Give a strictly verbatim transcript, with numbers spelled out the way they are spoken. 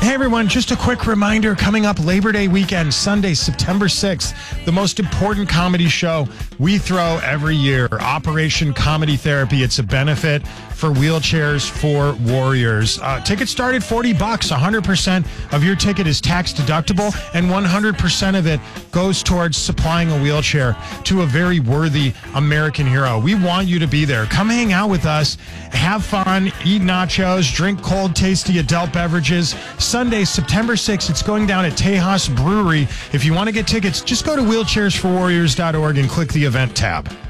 Hey everyone, just a quick reminder, coming up Labor Day weekend, Sunday, September sixth, the most important comedy show we throw every year, Operation Comedy Therapy. It's a benefit for Wheelchairs for Warriors. Uh, tickets start at forty bucks. one hundred percent of your ticket is tax deductible, and one hundred percent of it goes towards supplying a wheelchair to a very worthy American hero. We want you to be there. Come hang out with us, have fun, eat nachos, drink cold, tasty adult beverages. Sunday, September sixth, it's going down at Tejas Brewery. If you want to get tickets, just go to wheelchairs for warriors dot org and click the event tab.